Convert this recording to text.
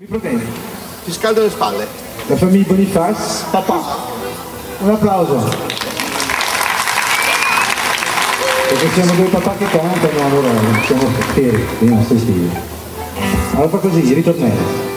Mi protendi. Ti scaldo le spalle. La famiglia Boniface. Papà. Un applauso. Perché siamo due papà che cantano, allora siamo fieri, non sti stili. Allora fa così, ritornello.